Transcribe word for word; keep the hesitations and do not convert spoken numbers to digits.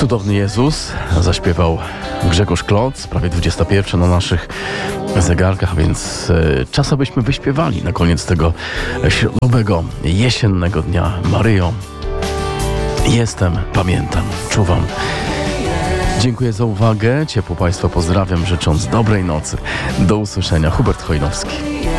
Cudowny Jezus zaśpiewał Grzegorz Kloc, prawie dwudziesta pierwsza na naszych zegarkach, więc e, czas abyśmy wyśpiewali na koniec tego środowego, jesiennego dnia. Maryjo, jestem, pamiętam, czuwam. Dziękuję za uwagę, ciepło Państwa pozdrawiam, życząc dobrej nocy. Do usłyszenia. Hubert Chojnowski.